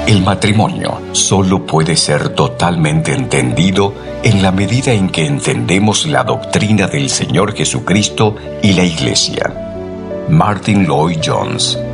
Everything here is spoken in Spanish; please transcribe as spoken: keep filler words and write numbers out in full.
El matrimonio solo puede ser totalmente entendido en la medida en que entendemos la doctrina del Señor Jesucristo y la Iglesia. Martin Lloyd-Jones.